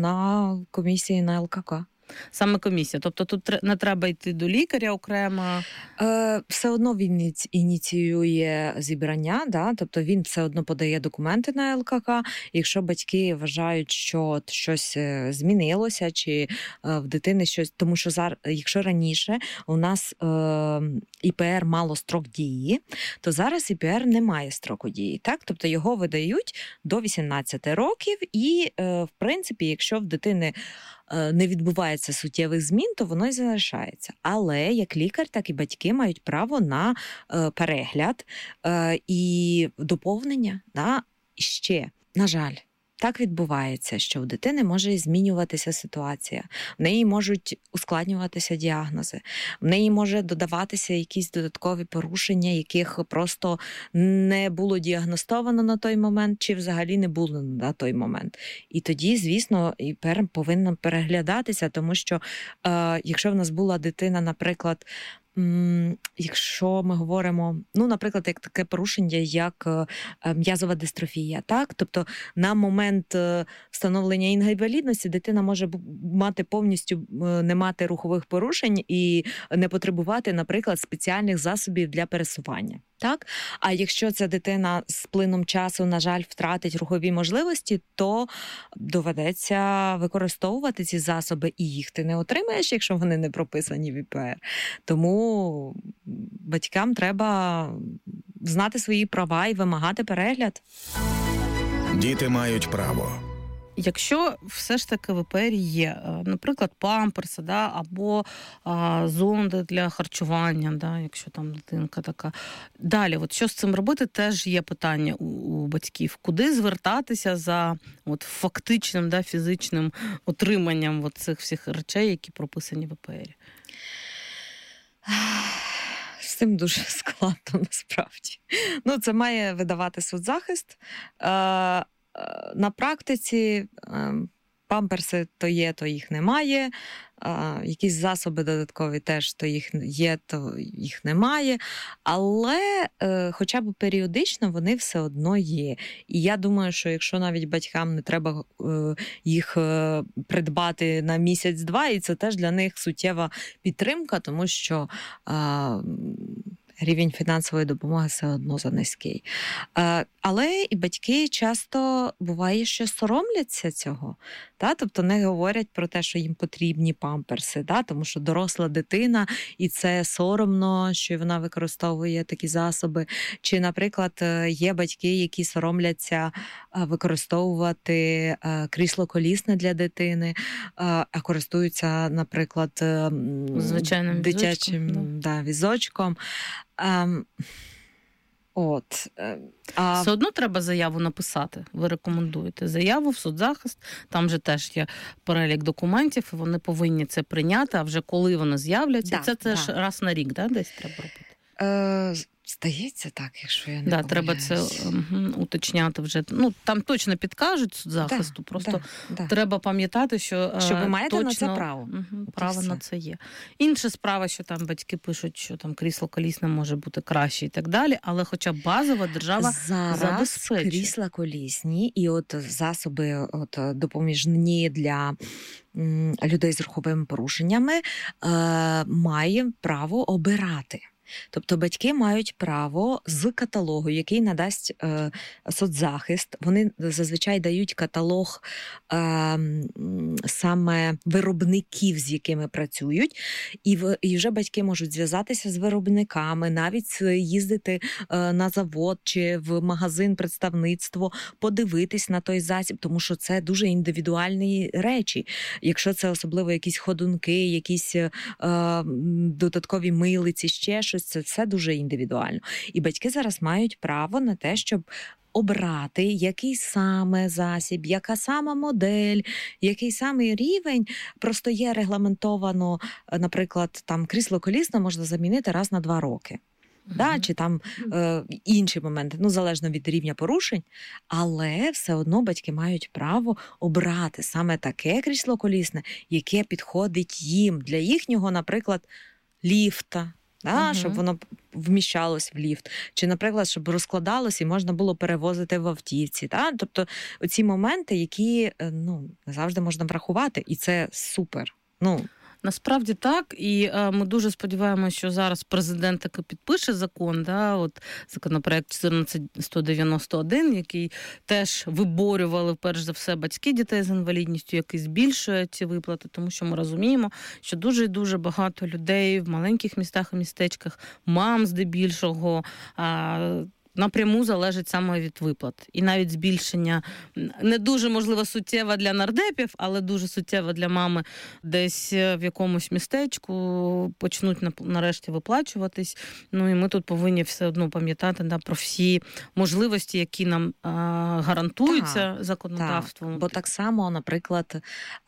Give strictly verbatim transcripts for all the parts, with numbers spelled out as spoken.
на комісії на ел ка ка. Саме комісія. Тобто тут не треба йти до лікаря окремо? Е, все одно він ініціює зібрання, да? Тобто він все одно подає документи на ел ка ка. Якщо батьки вважають, що щось змінилося, чи е, в дитини щось... Тому що зараз, якщо раніше у нас е, і пе ер мало строк дії, то зараз і пе ер не має строку дії. Так? Тобто його видають до вісімнадцяти років і, е, в принципі, якщо в дитини не відбувається суттєвих змін, то воно й залишається. Але як лікар, так і батьки мають право на е, перегляд е, і доповнення. Да? І ще, на жаль, так відбувається, що в дитини може змінюватися ситуація, в неї можуть ускладнюватися діагнози, в неї може додаватися якісь додаткові порушення, яких просто не було діагностовано на той момент, чи взагалі не було на той момент. І тоді, звісно, і повинна переглядатися, тому що е, якщо в нас була дитина, наприклад, якщо ми говоримо, ну, наприклад, як таке порушення, як м'язова дистрофія, так? Тобто на момент встановлення інвалідності дитина може мати повністю, не мати рухових порушень і не потребувати, наприклад, спеціальних засобів для пересування. Так? А якщо ця дитина з плином часу, на жаль, втратить рухові можливості, то доведеться використовувати ці засоби, і їх ти не отримаєш, якщо вони не прописані в і пе ер. Тому батькам треба знати свої права і вимагати перегляд. Діти мають право. Якщо все ж таки в і пе ері є, наприклад, памперси, да, або а, зонди для харчування, да, якщо там дитинка така. Далі, от що з цим робити, теж є питання у, у батьків. Куди звертатися за от, фактичним, да, фізичним отриманням от цих всіх речей, які прописані в і пе ері? З цим дуже складно, насправді. Ну, це має видавати соцзахист. На практиці памперси то є, то їх немає, якісь засоби додаткові теж то їх є, то їх немає, але хоча б періодично вони все одно є. І я думаю, що якщо навіть батькам не треба їх придбати на місяць-два, і це теж для них суттєва підтримка, тому що рівень фінансової допомоги все одно занизький. Але і батьки часто буває, що соромляться цього. Та? Тобто не говорять про те, що їм потрібні памперси, та? Тому що доросла дитина, і це соромно, що вона використовує такі засоби. Чи, наприклад, є батьки, які соромляться використовувати крісло колісне для дитини, а користуються, наприклад, звичайним дитячим візочком. Да, візочком. Um, От. А... Все одно треба заяву написати. Ви рекомендуєте заяву в соцзахист, там же теж є перелік документів, і вони повинні це прийняти, а вже коли вони з'являться, да, це теж да. раз на рік, да, десь треба робити? Е, здається так, якщо я не да, помиляюсь. Треба це угу, уточняти вже. Ну, там точно підкажуть соцзахисту, да, просто да, треба пам'ятати, що, що ви маєте точно, на це право. Угу, право на це є. Інша справа, що там батьки пишуть, що там крісло колісне може бути краще і так далі, але хоча б базова держава зараз забезпечує. Крісла колісні і от засоби от, допоміжні для м, людей з руховими порушеннями е, має право обирати. Тобто батьки мають право з каталогу, який надасть е, соцзахист. Вони зазвичай дають каталог е, саме виробників, з якими працюють, і, в, і вже батьки можуть зв'язатися з виробниками, навіть їздити е, на завод чи в магазин представництво, подивитись на той засіб, тому що це дуже індивідуальні речі. Якщо це особливо якісь ходунки, якісь е, додаткові милиці, ще щось, це все дуже індивідуально. І батьки зараз мають право на те, щоб обрати, який саме засіб, яка сама модель, який саме рівень. Просто є регламентовано, наприклад, там крісло колісне можна замінити раз на два роки. Uh-huh. Да, чи там е, інші моменти, ну, залежно від рівня порушень, але все одно батьки мають право обрати саме таке крісло колісне, яке підходить їм, для їхнього, наприклад, ліфта, Да, Угу. щоб воно вміщалось в ліфт, чи, наприклад, щоб розкладалось і можна було перевозити в автівці. Да? Тобто оці моменти, які ну, не завжди можна врахувати, і це супер. Ну, Насправді так, і е, ми дуже сподіваємося, що зараз президент таки підпише закон, да, от законопроект чотирнадцять сто дев'яносто один, який теж виборювали, перш за все, батьки дітей з інвалідністю, який збільшує ці виплати, тому що ми розуміємо, що дуже і дуже багато людей в маленьких містах і містечках, мам здебільшого, е, напряму залежить саме від виплат. І навіть збільшення не дуже, можливо, суттєве для нардепів, але дуже суттєве для мами десь в якомусь містечку почнуть нарешті виплачуватись. Ну і ми тут повинні все одно пам'ятати да, про всі можливості, які нам а, гарантуються так, законодавством. Так, бо так само, наприклад,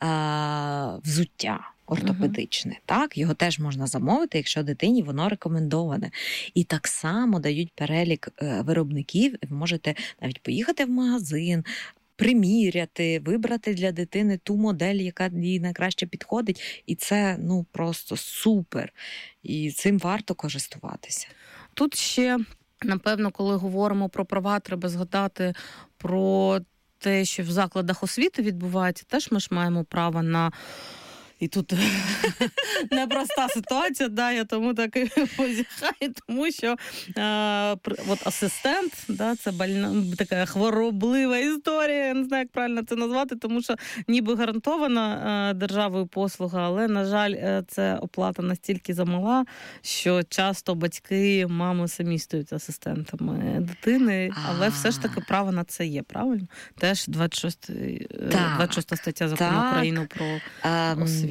а, взуття. Ортопедичне, uh-huh. так, його теж можна замовити, якщо дитині воно рекомендоване. І так само дають перелік виробників, ви можете навіть поїхати в магазин, приміряти, вибрати для дитини ту модель, яка їй найкраще підходить, і це, ну, просто супер. І цим варто користуватися. Тут ще, напевно, коли говоримо про права, треба згадати про те, що в закладах освіти відбувається, теж ми ж маємо право на... І тут непроста ситуація, да, я тому так і позіхаю, тому що а, от асистент, да, це больна, така хвороблива історія, я не знаю, як правильно це назвати, тому що ніби гарантована а, державою послуга, але, на жаль, це оплата настільки замала, що часто батьки, мами самі стають асистентами дитини, але все ж таки право на це є, правильно? Теж двадцять шоста стаття Закону України про освіту.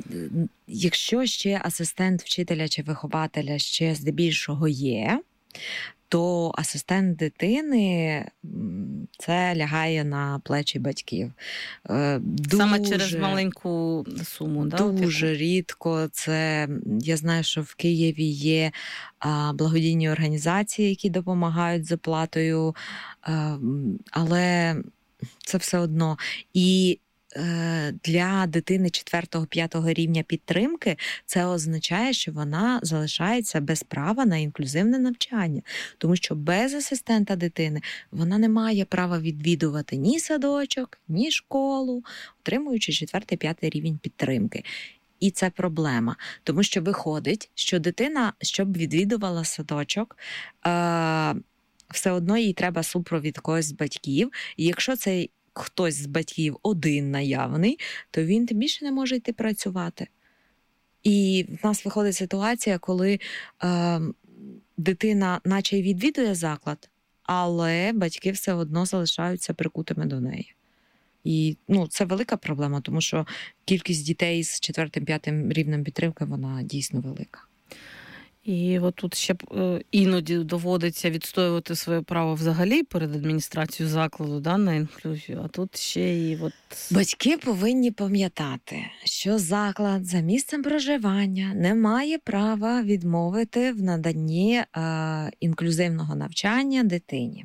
Якщо ще асистент вчителя чи вихователя ще здебільшого є, то асистент дитини це лягає на плечі батьків. Дуже, Саме через маленьку суму. Да, дуже опіку? Рідко. Це, я знаю, що в Києві є благодійні організації, які допомагають з оплатою, але це все одно. І для дитини четвертого-п'ятого рівня підтримки це означає, що вона залишається без права на інклюзивне навчання. Тому що без асистента дитини вона не має права відвідувати ні садочок, ні школу, отримуючи четвертий-п'ятий рівень підтримки. І це проблема. Тому що виходить, що дитина, щоб відвідувала садочок, все одно їй треба супровід когось з батьків. І якщо цей хтось з батьків один наявний, то він тим більше не може йти працювати. І в нас виходить ситуація, коли е, дитина наче й відвідує заклад, але батьки все одно залишаються прикутими до неї. І ну, це велика проблема, тому що кількість дітей з четвертим-п'ятим рівнем підтримки, вона дійсно велика. І от тут ще іноді доводиться відстоювати своє право взагалі перед адміністрацією закладу, да, на інклюзію, а тут ще і от... Батьки повинні пам'ятати, що заклад за місцем проживання не має права відмовити в наданні е, інклюзивного навчання дитині.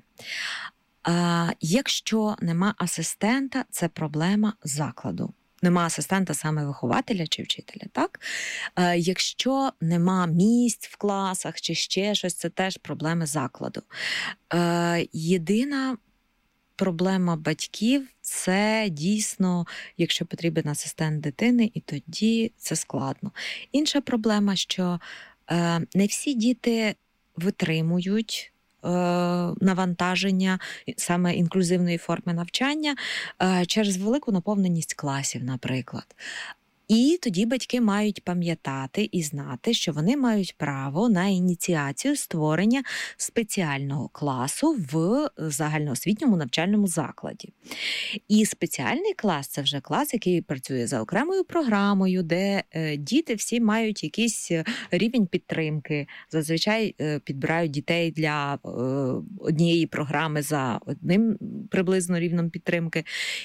Е, якщо нема асистента, це проблема закладу. Нема асистента саме вихователя чи вчителя, так? Е, якщо нема місць в класах чи ще щось, це теж проблеми закладу. Е, єдина проблема батьків – це дійсно, якщо потрібен асистент дитини, і тоді це складно. Інша проблема, що е, не всі діти витримують навантаження саме інклюзивної форми навчання через велику наповненість класів, наприклад. І тоді батьки мають пам'ятати і знати, що вони мають право на ініціацію створення спеціального класу в загальноосвітньому навчальному закладі. І спеціальний клас – це вже клас, який працює за окремою програмою, де діти всі мають якийсь рівень підтримки. Зазвичай підбирають дітей для однієї програми за одним приблизно рівнем підтримки.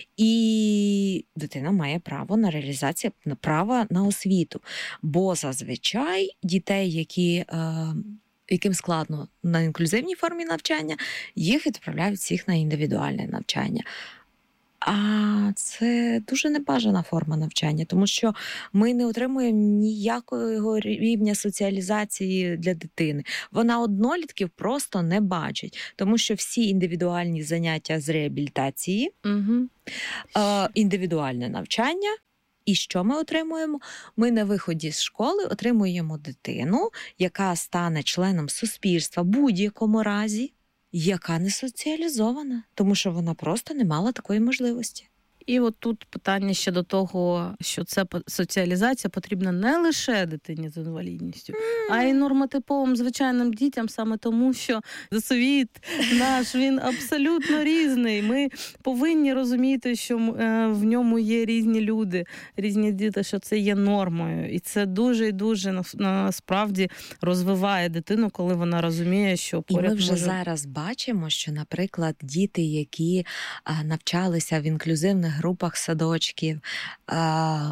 І дитина має право на реалізацію, на право на освіту. Бо зазвичай дітей, які, е, яким складно на інклюзивній формі навчання, їх відправляють всіх на індивідуальне навчання. А це дуже небажана форма навчання, тому що ми не отримуємо ніякого рівня соціалізації для дитини. Вона однолітків просто не бачить, тому що всі індивідуальні заняття з реабілітації, Угу. е, індивідуальне навчання. І що ми отримуємо? Ми на виході з школи отримуємо дитину, яка стане членом суспільства в будь-якому разі, яка не соціалізована, тому що вона просто не мала такої можливості. І от тут питання ще до того, що це по- соціалізація потрібна не лише дитині з інвалідністю, а й нормотиповим звичайним дітям, саме тому, що світ наш, він абсолютно різний. Ми повинні розуміти, що е, в ньому є різні люди, різні діти, що це є нормою. І це дуже і дуже нас- насправді розвиває дитину, коли вона розуміє, що І поряд ми вже може... зараз бачимо, що, наприклад, діти, які а, навчалися в інклюзивних групах садочків а,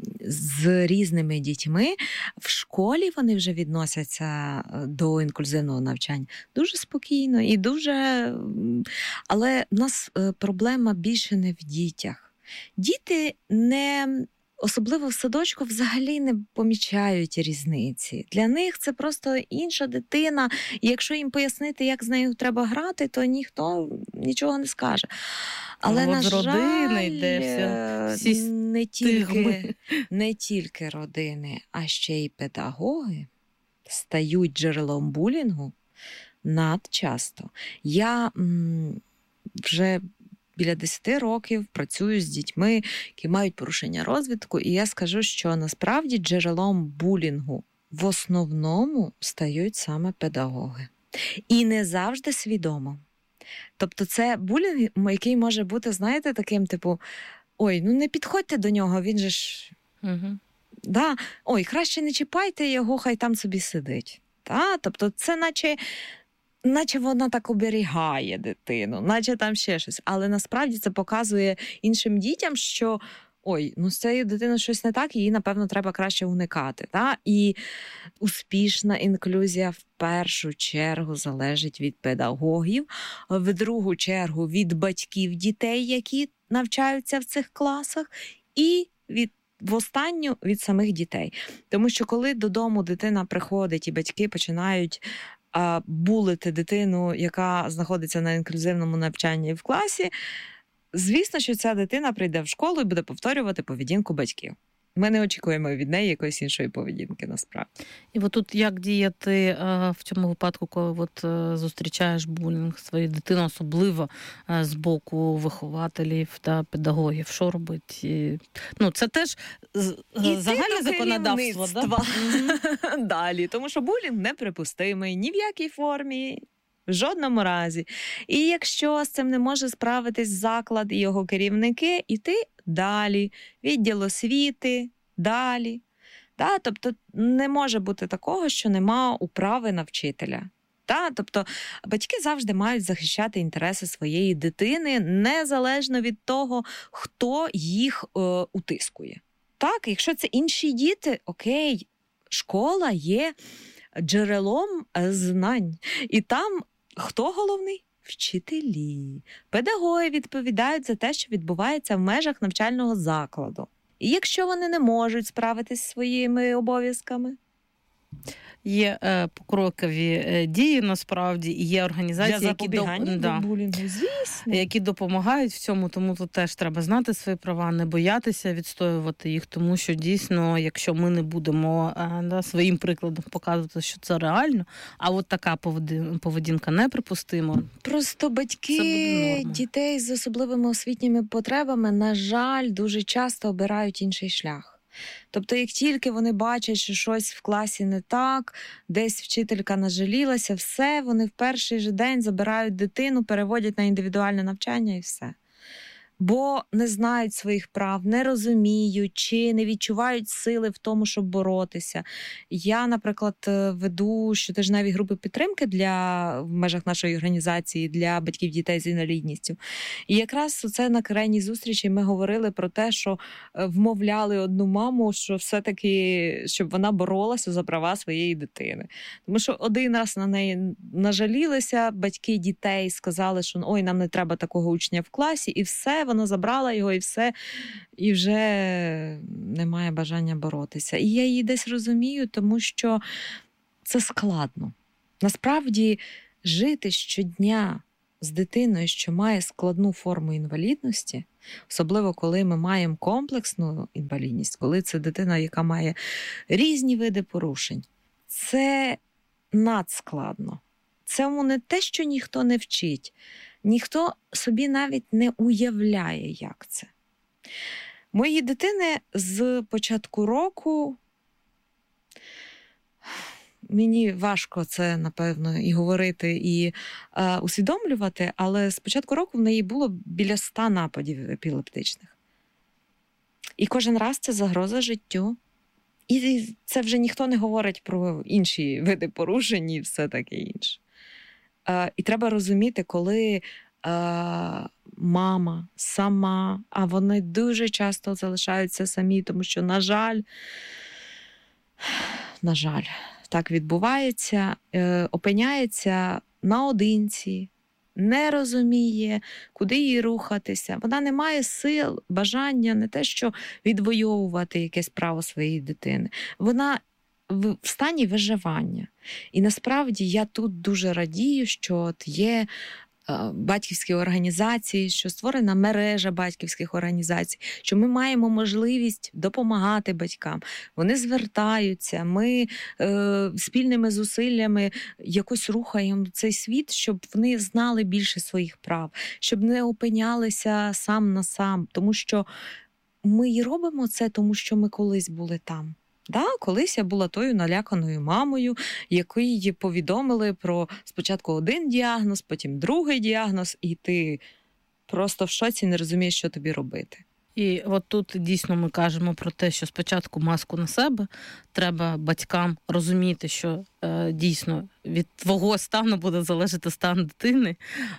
з різними дітьми, в школі вони вже відносяться до інклюзивного навчання дуже спокійно і дуже... м, Але в нас е, проблема більше не в дітях. Діти не... Особливо в садочку взагалі не помічають різниці. Для них це просто інша дитина, і якщо їм пояснити, як з нею треба грати, то ніхто нічого не скаже. Але, Ну, от на з родини жаль, йде вся- всі не тільки, стигми. не тільки родини, а ще й педагоги стають джерелом булінгу надчасто. Я м, вже біля десяти років працюю з дітьми, які мають порушення розвитку, і я скажу, що насправді джерелом булінгу в основному стають саме педагоги. І не завжди свідомо. Тобто це булінг, який може бути, знаєте, таким типу, ой, ну не підходьте до нього, він же ж, Угу. да, ой, краще не чіпайте його, хай там собі сидить. Та? Тобто це наче... Наче вона так оберігає дитину, наче там ще щось. Але насправді це показує іншим дітям, що ой, ну з цією дитиною щось не так, її, напевно, треба краще уникати. Та? І успішна інклюзія в першу чергу залежить від педагогів, в другу чергу від батьків дітей, які навчаються в цих класах, і від в останню від самих дітей. Тому що коли додому дитина приходить і батьки починають а, булити дитину, яка знаходиться на інклюзивному навчанні в класі, звісно, що ця дитина прийде в школу і буде повторювати поведінку батьків. Ми не очікуємо від неї якоїсь іншої поведінки, насправді. І от тут як діяти е, в цьому випадку, коли от, е, зустрічаєш булінг своєї дитини, особливо е, з боку вихователів та педагогів? Що робить? І, ну, це теж з- Іти загальне до законодавство, да? керівництва. Далі, тому що булінг неприпустимий ні в якій формі, в жодному разі. І якщо з цим не може справитись заклад і його керівники, іти далі, відділ освіти, далі. Да? Тобто не може бути такого, що нема управи на вчителя. Да? Тобто батьки завжди мають захищати інтереси своєї дитини, незалежно від того, хто їх е, утискує. Так, якщо це інші діти, окей, школа є джерелом знань. І там хто головний? Вчителі. Педагоги відповідають за те, що відбувається в межах навчального закладу. І якщо вони не можуть справитись зі своїми обов'язками, Є е, покрокові е, дії, насправді, і є організації, для які, запобігання доп... да, до булінгу, звісно. які допомагають в цьому, тому тут теж треба знати свої права, не боятися відстоювати їх, тому що дійсно, якщо ми не будемо е, да, своїм прикладом показувати, що це реально, а от така поведін- поведінка неприпустима. Просто Це буде батьки норма. дітей з особливими освітніми потребами, на жаль, дуже часто обирають інший шлях. Тобто, як тільки вони бачать, що щось в класі не так, десь вчителька нажалілася, все, вони в перший же день забирають дитину, переводять на індивідуальне навчання і все. Бо не знають своїх прав, не розуміють чи не відчувають сили в тому, щоб боротися. Я, наприклад, веду щотижневі групи підтримки для, в межах нашої організації для батьків дітей з інвалідністю. І якраз це на крайній зустрічі ми говорили про те, що вмовляли одну маму, що все-таки, щоб вона боролася за права своєї дитини. Тому що один раз на неї нажалілися, батьки дітей сказали, що ой, нам не треба такого учня в класі, і все, вона забрала його і все, і вже немає бажання боротися. І я її десь розумію, тому що це складно. Насправді, жити щодня з дитиною, що має складну форму інвалідності, особливо коли ми маємо комплексну інвалідність, коли це дитина, яка має різні види порушень, це надскладно. Цьому не те, що ніхто не вчить, ніхто собі навіть не уявляє, як це. Мої дитини з початку року, мені важко це, напевно, і говорити, і е, усвідомлювати, але з початку року в неї було біля ста нападів епілептичних. І кожен раз це загроза життю. І це вже ніхто не говорить про інші види порушень і все таке інше. Е, і треба розуміти, коли е, мама сама, а вони дуже часто залишаються самі, тому що, на жаль, на жаль, так відбувається, е, опиняється наодинці, не розуміє, куди їй рухатися. Вона не має сил, бажання не те, що відвоювати якесь право своєї дитини. Вона в стані виживання. І насправді я тут дуже радію, що от є батьківські організації, що створена мережа батьківських організацій, що ми маємо можливість допомагати батькам. Вони звертаються, ми е, спільними зусиллями якось рухаємо цей світ, щоб вони знали більше своїх прав, щоб не опинялися сам на сам, тому що ми і робимо це, тому що ми колись були там. Да, колись я була тою наляканою мамою, якій повідомили про спочатку один діагноз, потім другий діагноз, і ти просто в шоці, не розумієш, що тобі робити. І от тут дійсно ми кажемо про те, що спочатку маску на себе, треба батькам розуміти, що е, дійсно від твого стану буде залежати стан дитини.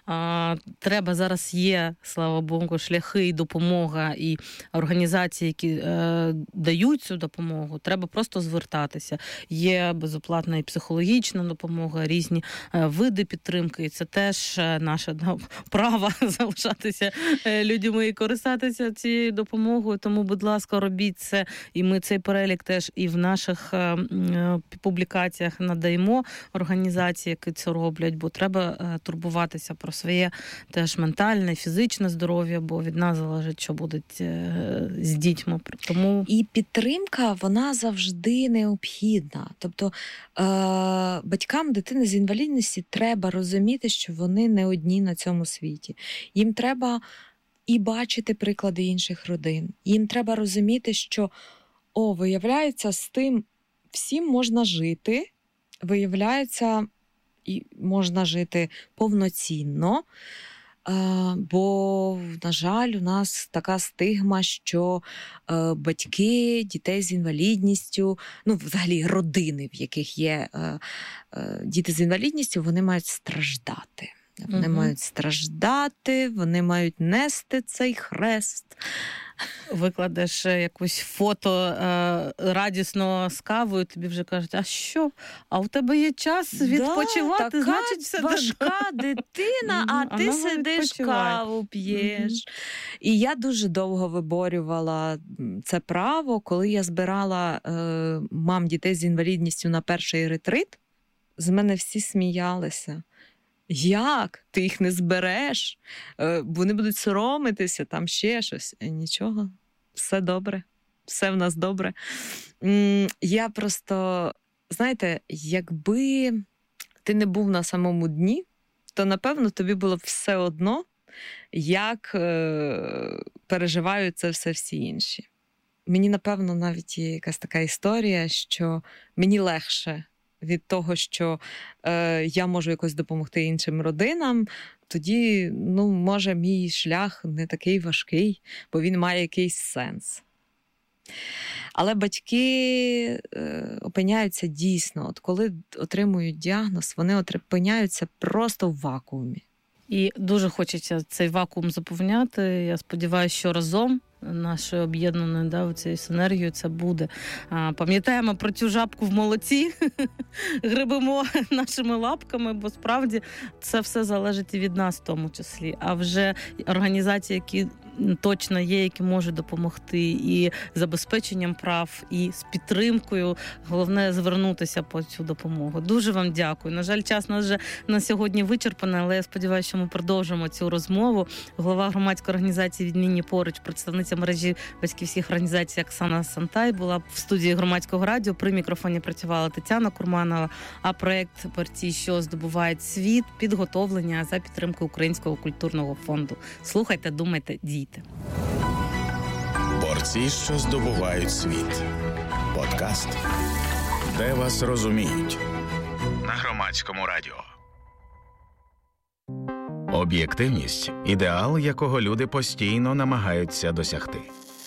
А, треба зараз є, слава Богу, шляхи і допомога, і організації, які е, дають цю допомогу, треба просто звертатися. Є безоплатна і психологічна допомога, різні е, види підтримки, і це теж наше да, право залишатися е, людьми і користатися цією допомогою, тому, будь ласка, робіть це, і ми цей перелік теж і в наших е, публікаціях надаємо організації, які це роблять, бо треба е, турбуватися про своє теж ментальне, фізичне здоров'я, бо від нас залежить, що буде е, з дітьми. Тому... І підтримка, вона завжди необхідна. Тобто е, батькам дитини з інвалідності треба розуміти, що вони не одні на цьому світі. Їм треба і бачити приклади інших родин. Їм треба розуміти, що, о, виявляється, з тим всім можна жити, виявляється, і можна жити повноцінно, бо, на жаль, у нас така стигма, що батьки дітей з інвалідністю, ну, взагалі родини, в яких є діти з інвалідністю, вони мають страждати. Вони угу. мають страждати, вони мають нести цей хрест. Викладеш якусь фото е, радісно з кавою, тобі вже кажуть, а що? А у тебе є час відпочивати, да, значить все важка дитина, а, а ти сидиш каву п'єш. Mm-hmm. І я дуже довго виборювала це право, коли я збирала е, мам дітей з інвалідністю на перший ретрит, з мене всі сміялися. Як? Ти їх не збереш? Вони будуть соромитися, там ще щось. Нічого, все добре, все в нас добре. Я просто, знаєте, якби ти не був на самому дні, то, напевно, тобі було б все одно, як переживають це все всі інші. Мені, напевно, навіть є якась така історія, що мені легше від того, що е, я можу якось допомогти іншим родинам, тоді, ну, може, мій шлях не такий важкий, бо він має якийсь сенс. Але батьки е, опиняються дійсно, от коли отримують діагноз, вони опиняються просто в вакуумі. І дуже хочеться цей вакуум заповняти. Я сподіваюся, що разом нашою об'єднаною да, цією синергією це буде. А, пам'ятаємо про цю жабку в молоці, грибимо нашими лапками, бо справді це все залежить і від нас в тому числі. А вже організації, які точно є, які можуть допомогти і забезпеченням прав, і з підтримкою. Головне звернутися по цю допомогу. Дуже вам дякую. На жаль, час нас вже на сьогодні вичерпаний, але я сподіваюся, що ми продовжимо цю розмову. Голова громадської організації «Відмінні поруч», представниця мережі батьківських організацій Оксана Сантай була в студії Громадського радіо. При мікрофоні працювала Тетяна Курманова, а проект «Борці, що здобувають світ» підготовлення за підтримки Українського культурного фонду. Слухайте, думайте, дійте. Борці, що здобувають світ. Подкаст, де вас розуміють. На Громадському радіо. Об'єктивність – ідеал, якого люди постійно намагаються досягти.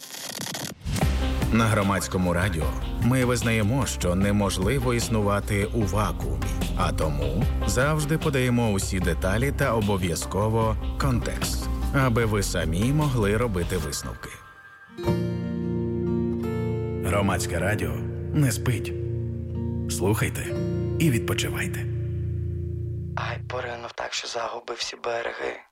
На Громадському радіо ми визнаємо, що неможливо існувати у вакуумі, а тому завжди подаємо усі деталі та обов'язково контекст, аби ви самі могли робити висновки. Громадське радіо не спить. Слухайте і відпочивайте. Ай, поринув так, що загубив всі береги.